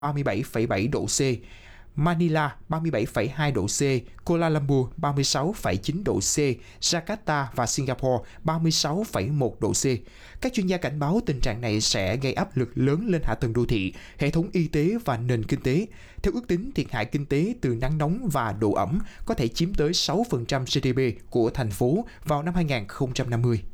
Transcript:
37,7 độ C, Manila 37,2 độ C, Kuala Lumpur 36,9 độ C, Jakarta và Singapore 36,1 độ C. Các chuyên gia cảnh báo tình trạng này sẽ gây áp lực lớn lên hạ tầng đô thị, hệ thống y tế và nền kinh tế. Theo ước tính, thiệt hại kinh tế từ nắng nóng và độ ẩm có thể chiếm tới 6% GDP của thành phố vào năm 2050.